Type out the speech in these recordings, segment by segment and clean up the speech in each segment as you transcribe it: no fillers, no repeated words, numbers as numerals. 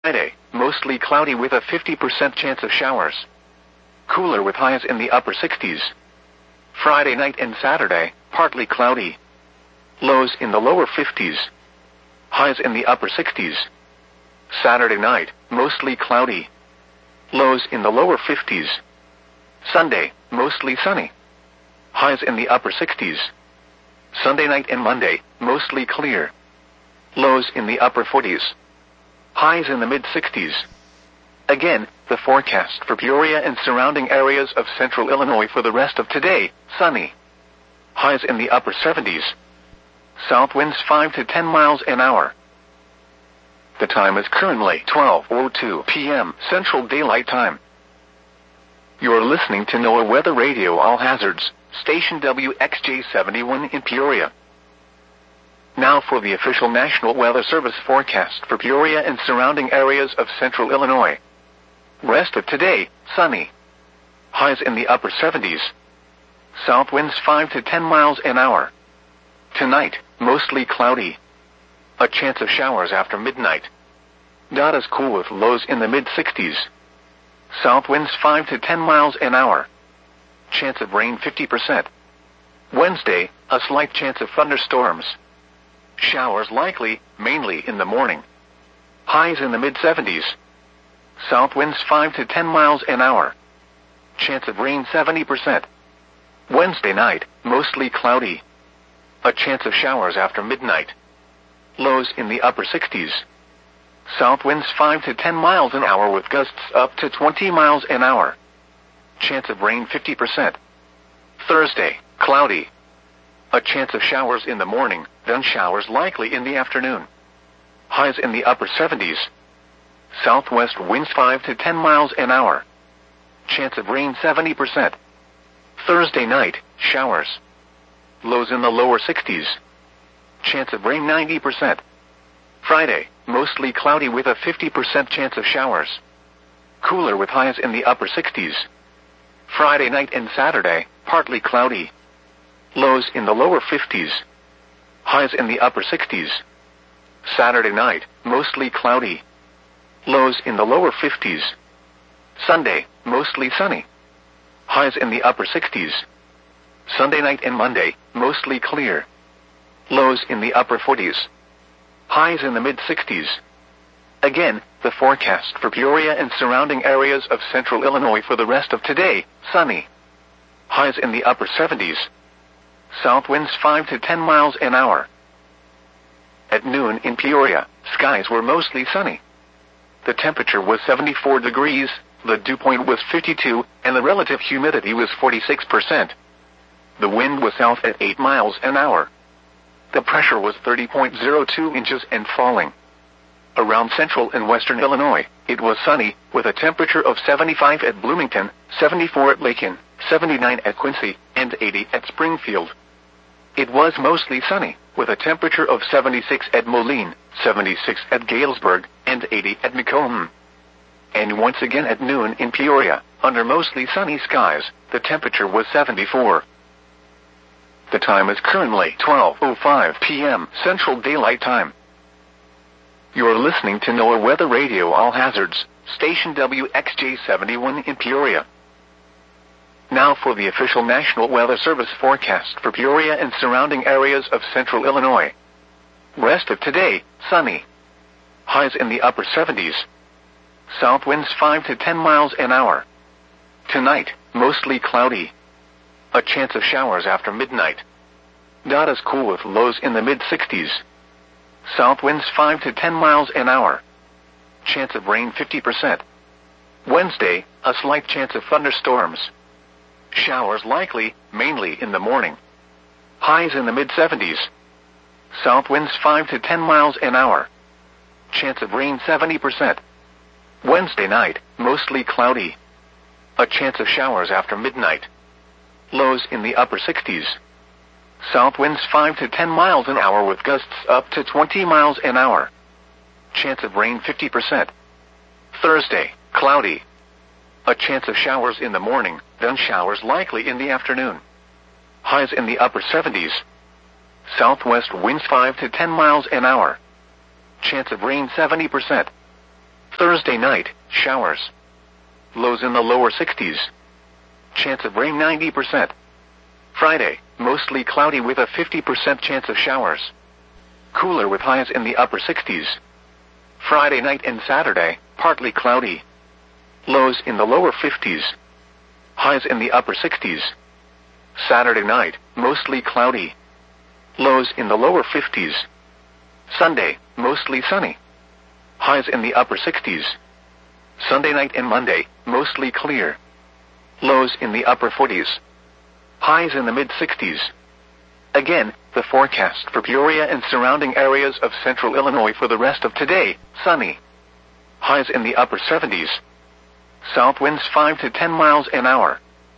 Friday, mostly cloudy with a 50% chance of showers. Cooler with highs in the upper 60s. Friday night and Saturday, partly cloudy. Lows in the lower 50s. Highs in the upper 60s. Saturday night, mostly cloudy. Lows in the lower 50s. Sunday, mostly sunny. Highs in the upper 60s. Sunday night and Monday, mostly clear. Lows in the upper 40s. Highs in the mid-60s. Again, the forecast for Peoria and surrounding areas of central Illinois for the rest of today, sunny. Highs in the upper 70s. South winds 5 to 10 miles an hour. The time is currently 12:02 p.m. Central Daylight Time. You're listening to NOAA Weather Radio All Hazards, station WXJ71 in Peoria. Now for the official National Weather Service forecast for Peoria and surrounding areas of central Illinois. Rest of today, sunny. Highs in the upper 70s. South winds 5 to 10 miles an hour. Tonight, mostly cloudy. A chance of showers after midnight. Not as cool with lows in the mid-60s. South winds 5 to 10 miles an hour. Chance of rain 50%. Wednesday, a slight chance of thunderstorms. Showers likely, mainly in the morning. Highs in the mid-70s. South winds 5 to 10 miles an hour. Chance of rain 70%. Wednesday night, mostly cloudy. A chance of showers after midnight. Lows in the upper 60s. South winds 5 to 10 miles an hour with gusts up to 20 miles an hour. Chance of rain 50%. Thursday, cloudy. A chance of showers in the morning, then showers likely in the afternoon. Highs in the upper 70s. Southwest winds 5 to 10 miles an hour. Chance of rain 70%. Thursday night, showers. Lows in the lower 60s. Chance of rain 90%. Friday, mostly cloudy with a 50% chance of showers. Cooler with highs in the upper 60s. Friday night and Saturday, partly cloudy. Lows in the lower 50s. Highs in the upper 60s. Saturday night, mostly cloudy. Lows in the lower 50s. Sunday, mostly sunny. Highs in the upper 60s. Sunday night and Monday, mostly clear. Lows in the upper 40s. Highs in the mid-60s. Again, the forecast for Peoria and surrounding areas of central Illinois for the rest of today, sunny. Highs in the upper 70s. South winds 5 to 10 miles an hour. At noon in Peoria, skies were mostly sunny. The temperature was 74 degrees, the dew point was 52, and the relative humidity was 46%. The wind was south at 8 miles an hour. The pressure was 30.02 inches and falling. Around central and western Illinois, it was sunny, with a temperature of 75 at Bloomington, 74 at Lakin, 79 at Quincy, and 80 at Springfield. It was mostly sunny, with a temperature of 76 at Moline, 76 at Galesburg, and 80 at Macomb. And once again at noon in Peoria, under mostly sunny skies, the temperature was 74. The time is currently 12:05 p.m. Central Daylight Time. You're listening to NOAA Weather Radio All Hazards, station WXJ71 in Peoria. Now for the official National Weather Service forecast for Peoria and surrounding areas of central Illinois. Rest of today, sunny. Highs in the upper 70s. South winds 5 to 10 miles an hour. Tonight, mostly cloudy. A chance of showers after midnight. Not as cool with lows in the mid-60s. South winds 5 to 10 miles an hour. Chance of rain 50%. Wednesday, a slight chance of thunderstorms. Showers likely, mainly in the morning. Highs in the mid-70s. South winds 5 to 10 miles an hour. Chance of rain 70%. Wednesday night, mostly cloudy. A chance of showers after midnight. Lows in the upper 60s. South winds 5 to 10 miles an hour with gusts up to 20 miles an hour. Chance of rain 50%. Thursday, cloudy. A chance of showers in the morning, then showers likely in the afternoon. Highs in the upper 70s. Southwest winds 5 to 10 miles an hour. Chance of rain 70%. Thursday night, showers. Lows in the lower 60s. Chance of rain 90%. Friday, mostly cloudy with a 50% chance of showers. Cooler with highs in the upper 60s. Friday night and Saturday, partly cloudy. Lows in the lower 50s. Highs in the upper 60s. Saturday night, mostly cloudy. Lows in the lower 50s. Sunday, mostly sunny. Highs in the upper 60s. Sunday night and Monday, mostly clear. Lows in the upper 40s. Highs in the mid-60s. Again, the forecast for Peoria and surrounding areas of central Illinois for the rest of today, sunny. Highs in the upper 70s. South winds 5 to 10 miles an hour.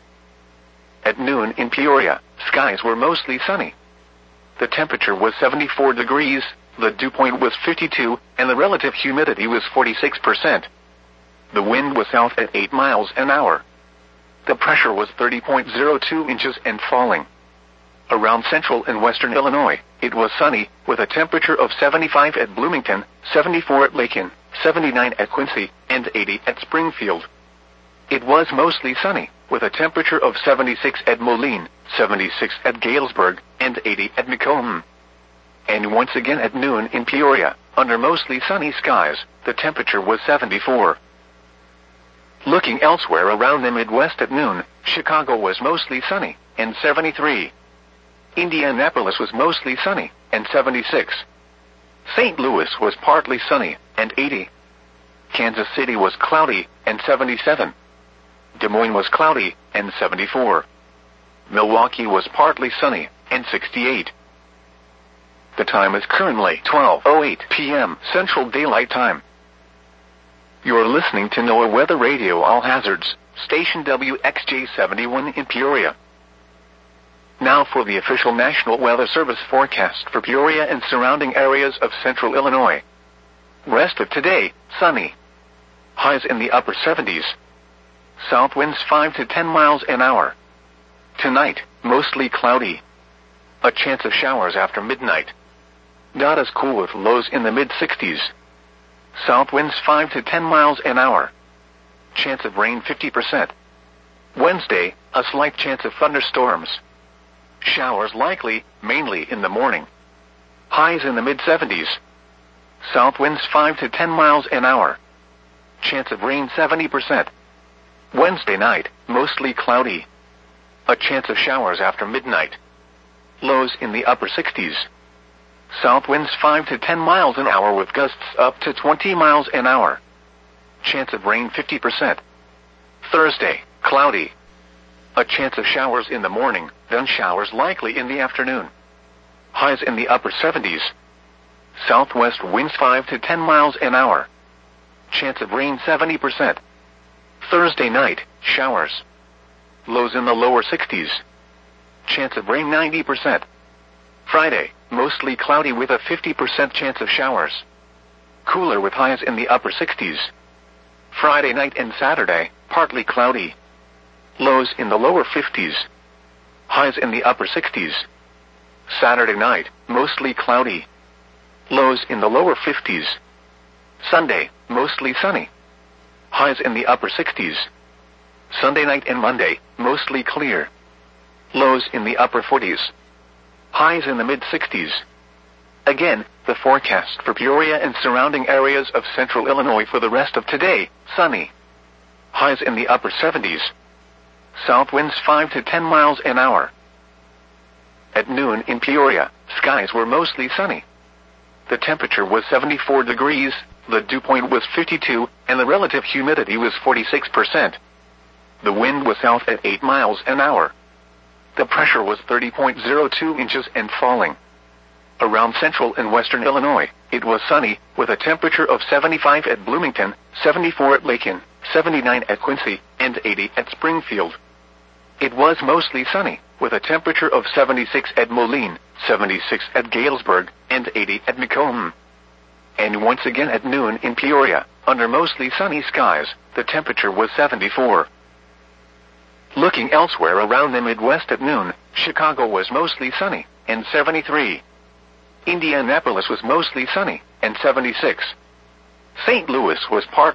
At noon in Peoria, skies were mostly sunny. The temperature was 74 degrees, the dew point was 52, and the relative humidity was 46%. The wind was south at 8 miles an hour. The pressure was 30.02 inches and falling. Around central and western Illinois, it was sunny, with a temperature of 75 at Bloomington, 74 at Lakin, 79 at Quincy, and 80 at Springfield. It was mostly sunny, with a temperature of 76 at Moline, 76 at Galesburg, and 80 at Macomb. And once again at noon in Peoria, under mostly sunny skies, the temperature was 74. Looking elsewhere around the Midwest at noon, Chicago was mostly sunny, and 73. Indianapolis was mostly sunny, and 76. St. Louis was partly sunny, and 80. Kansas City was cloudy, and 77. Des Moines was cloudy, and 74. Milwaukee was partly sunny, and 68. The time is currently 12:08 p.m. Central Daylight Time. You're listening to NOAA Weather Radio All Hazards, station WXJ71 in Peoria. Now for the official National Weather Service forecast for Peoria and surrounding areas of central Illinois. Rest of today, sunny. Highs in the upper 70s. South winds 5 to 10 miles an hour. Tonight, mostly cloudy. A chance of showers after midnight. Not as cool with lows in the mid-60s. South winds 5 to 10 miles an hour. Chance of rain 50%. Wednesday, a slight chance of thunderstorms. Showers likely, mainly in the morning. Highs in the mid-70s. South winds 5 to 10 miles an hour. Chance of rain 70%. Wednesday night, mostly cloudy. A chance of showers after midnight. Lows in the upper 60s. South winds 5 to 10 miles an hour with gusts up to 20 miles an hour. Chance of rain 50%. Thursday, cloudy. A chance of showers in the morning, then showers likely in the afternoon. Highs in the upper 70s. Southwest winds 5 to 10 miles an hour. Chance of rain 70%. Thursday night, showers. Lows in the lower 60s. Chance of rain 90%. Friday, mostly cloudy with a 50% chance of showers. Cooler with highs in the upper 60s. Friday night and Saturday, partly cloudy. Lows in the lower 50s. Highs in the upper 60s. Saturday night, mostly cloudy. Lows in the lower 50s. Sunday, mostly sunny. Highs in the upper 60s. Sunday night and Monday, mostly clear. Lows in the upper 40s. Highs in the mid-60s. Again, the forecast for Peoria and surrounding areas of central Illinois for the rest of today, sunny. Highs in the upper 70s. South winds 5 to 10 miles an hour. At noon in Peoria, skies were mostly sunny. The temperature was 74 degrees, the dew point was 52, and the relative humidity was 46%. The wind was south at 8 miles an hour. The pressure was 30.02 inches and falling. Around central and western Illinois, it was sunny, with a temperature of 75 at Bloomington, 74 at Lakin, 79 at Quincy, and 80 at Springfield. It was mostly sunny, with a temperature of 76 at Moline, 76 at Galesburg, and 80 at Macomb. And once again at noon in Peoria, under mostly sunny skies, the temperature was 74. Looking elsewhere around the Midwest at noon, Chicago was mostly sunny, and 73. Indianapolis was mostly sunny, and 76. St. Louis was partly